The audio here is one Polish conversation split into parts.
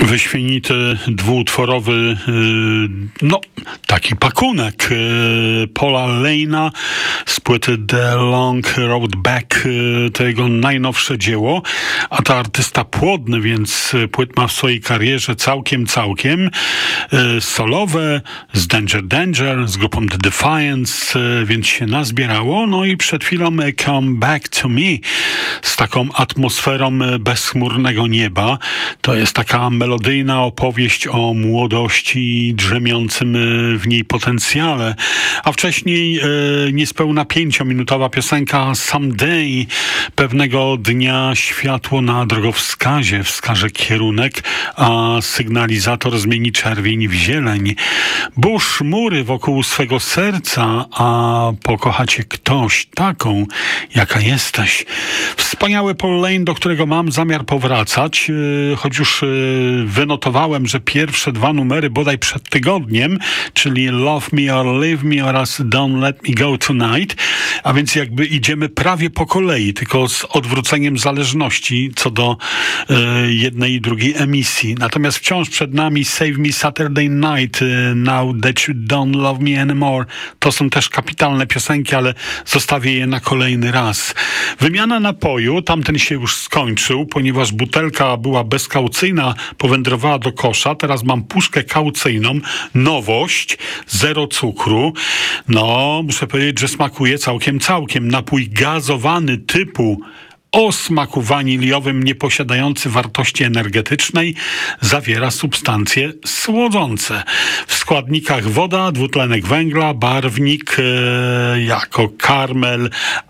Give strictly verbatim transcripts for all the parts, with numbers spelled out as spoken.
Wyśmienity, dwuutworowy, no, taki pakunek Paula Lane'a z płyty The Long Road Back, to jego najnowsze dzieło, a to artysta płodny, więc płyt ma w swojej karierze całkiem, całkiem. Solowe, z Danger Danger, z grupą The Defiance, więc się nazbierało. No i przed chwilą Come Back to Me z taką atmosferą bezchmurnego nieba. To jest taka melodyjna opowieść o młodości i drzemiącym w niej potencjale. A wcześniej e, niespełna pięciominutowa piosenka Someday. Pewnego dnia światło na drogowskazie wskaże kierunek, a sygnalizator zmieni czerwień w zieleń. Burz mury wokół swego serca, a pokocha cię ktoś taką, jaka jesteś. Wspaniały Paul Lane, do którego mam zamiar powracać, e, choć już e, wynotowałem, że pierwsze dwa numery bodaj przed tygodniem, czyli Love Me or Leave Me oraz Don't Let Me Go Tonight, a więc jakby idziemy prawie po kolei, tylko z odwróceniem zależności co do e, jednej i drugiej emisji. Natomiast wciąż przed nami Save Me Saturday Night, e, Now That You Don't Love Me Anymore. To są też kapitalne piosenki, ale zostawię je na kolejny raz. Wymiana napoju, tamten się już skończył, ponieważ butelka była bezkaucyjna, powędrowała do kosza. Teraz mam puszkę kaucyjną, nowość, zero cukru. No, muszę powiedzieć, że smakuje całkiem, całkiem. Napój gazowany typu o smaku waniliowym, nieposiadający wartości energetycznej, zawiera substancje słodzące. W składnikach woda, dwutlenek węgla, barwnik e, jako karmel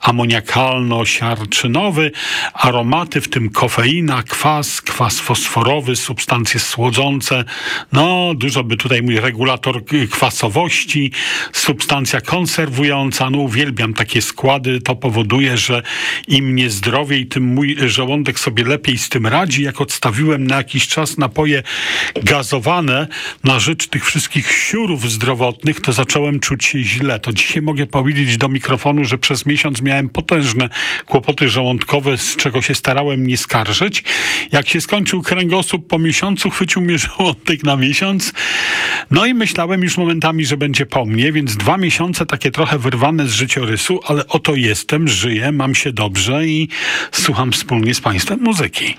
amoniakalno-siarczynowy, aromaty, w tym kofeina, kwas, kwas fosforowy, substancje słodzące. No, dużo by tutaj mój regulator kwasowości, substancja konserwująca. No, uwielbiam takie składy. To powoduje, że im niezdrowie i tym mój żołądek sobie lepiej z tym radzi. Jak odstawiłem na jakiś czas napoje gazowane na rzecz tych wszystkich siurów zdrowotnych, to zacząłem czuć się źle. To dzisiaj mogę powiedzieć do mikrofonu, że przez miesiąc miałem potężne kłopoty żołądkowe, z czego się starałem nie skarżyć. Jak się skończył kręgosłup po miesiącu, chwycił mnie żołądek na miesiąc. No i myślałem już momentami, że będzie po mnie, więc dwa miesiące takie trochę wyrwane z życiorysu, ale oto jestem, żyję, mam się dobrze i słucham wspólnie z Państwem muzyki.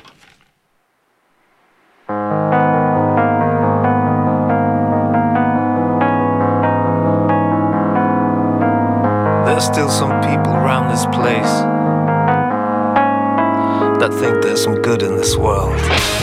There's still some people around this place that think there's some good in this world.